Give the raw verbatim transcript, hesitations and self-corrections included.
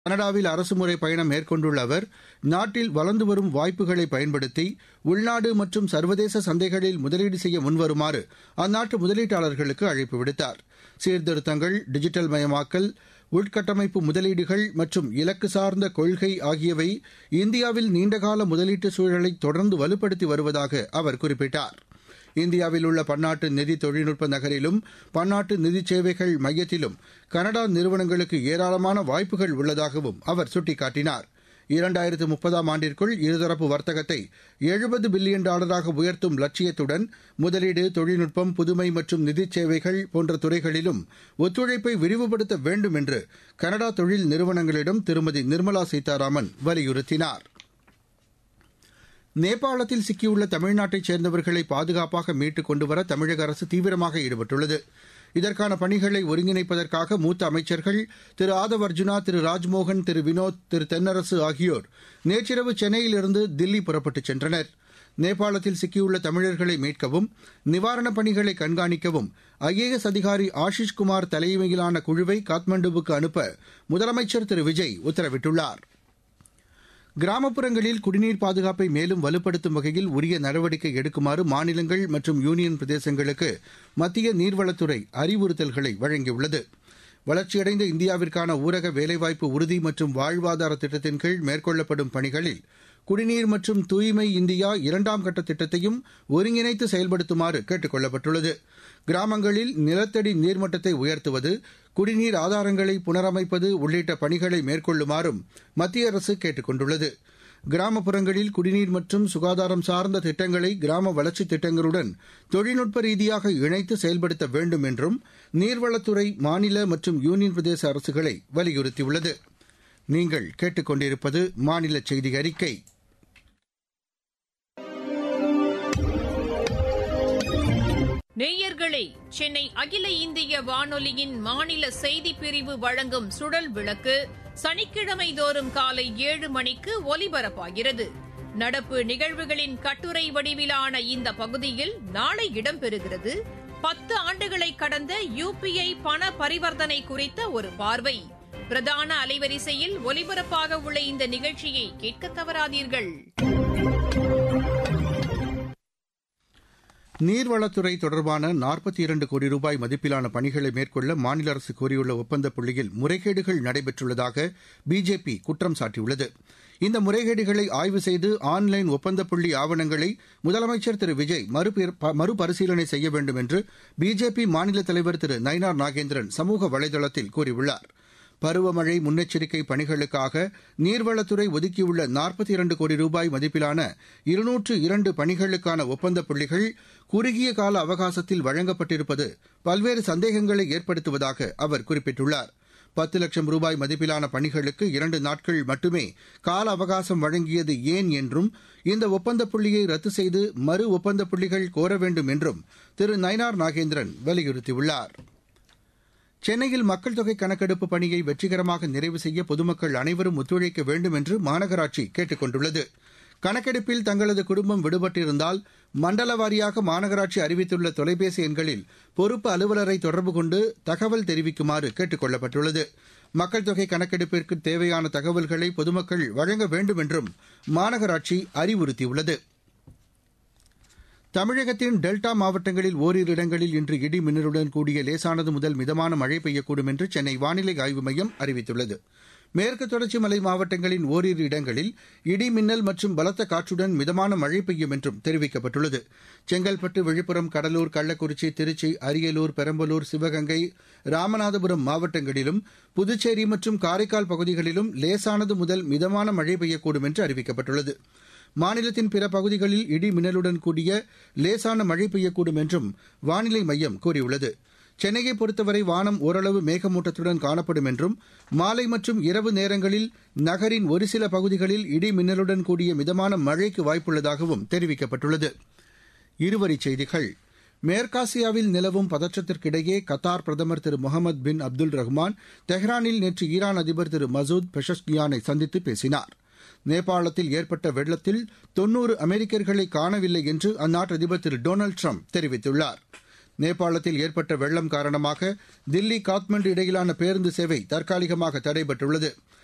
கனடாவில் அரசுமுறை பயணம் மேற்கொண்டுள்ள அவர் நாட்டில் வளர்ந்து வரும் வாய்ப்புகளை பயன்படுத்தி உள்நாடு மற்றும் சர்வதேச சந்தைகளில் முதலீடு செய்ய முன்வருமாறு அந்நாட்டு முதலீட்டாளர்களுக்கு அழைப்பு விடுத்தார். சீர்திருத்தங்கள், டிஜிட்டல் மயமாக்கல், உள்கட்டமைப்பு முதலீடுகள் மற்றும் இலக்கு சார்ந்த கொள்கை ஆகியவை இந்தியாவில் நீண்டகால முதலீட்டு சூழலை தொடர்ந்து வலுப்படுத்தி வருவதாக அவர் குறிப்பிட்டார். இந்தியாவில் உள்ள பன்னாட்டு நிதி தொழில்நுட்ப நகரிலும் பன்னாட்டு நிதி சேவைகள் மையத்திலும் கனடா நிறுவனங்களுக்கு ஏராளமான வாய்ப்புகள் உள்ளதாகவும் அவர் சுட்டிக்காட்டினார். இரண்டாயிரத்து முப்பதாம் ஆண்டிற்குள் இருதரப்பு வர்த்தகத்தை எழுபது பில்லியன் டாலராக உயர்த்தும் லட்சியத்துடன் முதலீடு, தொழில்நுட்பம், புதுமை மற்றும் நிதி சேவைகள் போன்ற துறைகளிலும் ஒத்துழைப்பை விரிவுபடுத்த வேண்டும் என்று கனடா தொழில் நிறுவனங்களிடம் திருமதி நிர்மலா சீதாராமன் வலியுறுத்தினார். நேபாளத்தில் சிக்கியுள்ள தமிழ்நாட்டைச் சேர்ந்தவர்களை பாதுகாப்பாக மீட்டுக் கொண்டுவர தமிழக அரசு தீவிரமாக ஈடுபட்டுள்ளது. இதற்கான பணிகளை ஒருங்கிணைப்பதற்காக மூத்த அமைச்சர்கள் திரு ஆதவ் அர்ஜுனா, திரு ராஜ்மோகன், திரு வினோத், திரு தென்னரசு ஆகியோர் நேற்றிரவு சென்னையிலிருந்து தில்லி புறப்பட்டுச் சென்றனர். நேபாளத்தில் சிக்கியுள்ள தமிழர்களை மீட்கவும் நிவாரணப் பணிகளை கண்காணிக்கவும் ஐஏஎஸ் அதிகாரி ஆஷிஷ்குமார் தலைமையிலான குழுவை காத்மண்டுவுக்கு அனுப்ப முதலமைச்சர் திரு விஜய் உத்தரவிட்டுள்ளார். கிராமப்புறங்களில் குடிநீர் பாதுகாப்பை மேலும் வலுப்படுத்தும் வகையில் உரிய நடவடிக்கை எடுக்குமாறு மாநிலங்கள் மற்றும் யூனியன் பிரதேசங்களுக்கு மத்திய நீர்வளத்துறை அறிவுறுத்தல்களை வழங்கியுள்ளது. வளர்ச்சியடைந்த இந்தியாவிற்கான ஊரக வேலைவாய்ப்பு உறுதி மற்றும் வாழ்வாதார திட்டத்தின் கீழ் மேற்கொள்ளப்படும் பணிகளில் குடிநீர் மற்றும் தூய்மை இந்தியா இரண்டாம் கட்ட திட்டத்தையும் ஒருங்கிணைத்து செயல்படுத்துமாறு கேட்டுக் கொள்ளப்பட்டுள்ளது. கிராமங்களில் நிலத்தடி நீர்மட்டத்தை உயர்த்துவது, குடிநீர் ஆதாரங்களை புனரமைப்பது உள்ளிட்ட பணிகளை மேற்கொள்ளுமாறும் மத்திய அரசு கேட்டுக் கொண்டுள்ளது. கிராமப்புறங்களில் குடிநீர் மற்றும் சுகாதாரம் சார்ந்த திட்டங்களை கிராம வளர்ச்சித் திட்டங்களுடன் தொழில்நுட்ப ரீதியாக இணைத்து செயல்படுத்த வேண்டும் என்றும் நீர்வளத்துறை மாநில மற்றும் யூனியன் பிரதேச அரசுகளை வலியுறுத்தியுள்ளது. நீங்கள் கேட்டுக் கொண்டிருப்பது மாநில செய்தி அறிக்கை. நேயர்களே, சென்னை அகில இந்திய வானொலியின் மாநில செய்திப் பிரிவு வழங்கும் சுழல் விளக்கு சனிக்கிழமை தோறும் காலை ஏழு மணிக்கு ஒலிபரப்பாகிறது. நடப்பு நிகழ்வுகளின் கட்டுரை வடிவிலான இந்த பகுதியில் நாளை இடம்பெறுகிறது. பத்து ஆண்டுகளை கடந்த யுபிஐ பண பரிவர்த்தனை குறித்த ஒரு பார்வை. பிரதான அலைவரிசையில் ஒலிபரப்பாக உள்ள இந்த நிகழ்ச்சியை கேட்க தவறாதீர்கள். நீர்வளத்துறை தொடர்பான நாற்பத்தி இரண்டு கோடி ரூபாய் மதிப்பிலான பணிகளை மேற்கொள்ள மாநில அரசு கோரியுள்ள ஒப்பந்த புள்ளியில் முறைகேடுகள் நடைபெற்றுள்ளதாக பிஜேபி குற்றம் சாட்டியுள்ளது. இந்த முறைகேடுகளை ஆய்வு செய்து ஆன்லைன் ஒப்பந்த புள்ளி ஆவணங்களை முதலமைச்சர் திரு விஜய் மறுபரிசீலனை செய்ய வேண்டும் என்று பிஜேபி மாநில தலைவர் திரு நயினார் நாகேந்திரன் சமூக வலைதளத்தில் கூறியுள்ளார். பருவமழை முன்னெச்சரிக்கை பணிகளுக்காக நீர்வளத்துறை ஒதுக்கியுள்ள நாற்பத்தி இரண்டு கோடி ரூபாய் மதிப்பிலான இருநூற்று இரண்டு பணிகளுக்கான ஒப்பந்த புள்ளிகள் குறுகிய கால அவகாசத்தில் வழங்கப்பட்டிருப்பது பல்வேறு சந்தேகங்களை ஏற்படுத்துவதாக அவர் குறிப்பிட்டுள்ளார். பத்து லட்சம் ரூபாய் மதிப்பிலான பணிகளுக்கு இரண்டு நாட்கள் மட்டுமே கால அவகாசம் வழங்கியது ஏன் என்றும் இந்த ஒப்பந்த புள்ளியை ரத்து செய்து மறு ஒப்பந்த புள்ளிகள் கோர வேண்டும் என்றும் திரு நயினார் நாகேந்திரன் வலியுறுத்தியுள்ளார். சென்னையில் மக்கள் தொகை கணக்கெடுப்பு பணியை வெற்றிகரமாக நிறைவு செய்ய பொதுமக்கள் அனைவரும் ஒத்துழைக்க வேண்டும் என்று மாநகராட்சி கேட்டுக் கொண்டுள்ளது. கணக்கெடுப்பில் தங்களது குடும்பம் விடுபட்டிருந்தால் மண்டல வாரியாக மாநகராட்சி அறிவித்துள்ள தொலைபேசி எண்களில் பொறுப்பு அலுவலரை தொடர்பு கொண்டு தகவல் தெரிவிக்குமாறு கேட்டுக் கொள்ளப்பட்டுள்ளது. மக்கள் தொகை கணக்கெடுப்பிற்கு தேவையான தகவல்களை பொதுமக்கள் வழங்க வேண்டும் என்றும் மாநகராட்சி அறிவுறுத்தியுள்ளது. தமிழகத்தின் டெல்டா மாவட்டங்களில் ஓரிரு இடங்களில் இன்று இடி மின்னலுடன் கூடிய லேசானது முதல் மிதமான மழை பெய்யக்கூடும் என்று சென்னை வானிலை ஆய்வு மையம் அறிவித்துள்ளது. மேற்கு தொடர்ச்சி மலை மாவட்டங்களின் ஓரிரு இடங்களில் இடி மின்னல் மற்றும் பலத்த காற்றுடன் மிதமான மழை பெய்யும் என்றும் தெரிவிக்கப்பட்டுள்ளது. செங்கல்பட்டு, விழுப்புரம், கடலூர், கள்ளக்குறிச்சி, திருச்சி, அரியலூர், பெரம்பலூர், சிவகங்கை, ராமநாதபுரம் மாவட்டங்களிலும் புதுச்சேரி மற்றும் காரைக்கால் பகுதிகளிலும் லேசானது முதல் மிதமான மழை பெய்யக்கூடும் என்று அறிவிக்கப்பட்டுள்ளது. மாநிலத்தின் பிற பகுதிகளில் இடி மின்னலுடன் கூடிய லேசான மழை பெய்யக்கூடும் என்றும் வானிலை மையம் கூறியுள்ளது. சென்னையை பொறுத்தவரை வானம் ஓரளவு மேகமூட்டத்துடன் காணப்படும் என்றும் மாலை மற்றும் இரவு நேரங்களில் நகரின் ஒரு சில பகுதிகளில் இடி மின்னலுடன் கூடிய மிதமான மழைக்கு வாய்ப்புள்ளதாகவும் தெரிவிக்கப்பட்டுள்ளது. இருவரிச் செய்திகள். மேற்காசியாவில் நிலவும் பதற்றத்திற்கிடையே கத்தார் பிரதமர் திரு முகமது பின் அப்துல் ரஹ்மான் தெஹ்ரானில் நேற்று ஈரான் அதிபர் திரு மசூத் பெஷஷ்கியானை சந்தித்து பேசினார். நேபாளத்தில் ஏற்பட்ட வெள்ளத்தில் தொன்னூறு அமெரிக்கர்களை காணவில்லை என்று அந்நாட்டு அதிபர் திரு டொனால்டு ட்ரம்ப் தெரிவித்துள்ளார். நேபாளத்தில் ஏற்பட்ட வெள்ளம் காரணமாக தில்லி காத்மண்டு இடையிலான பேருந்து சேவை தற்காலிகமாக தடைபட்டுள்ளது.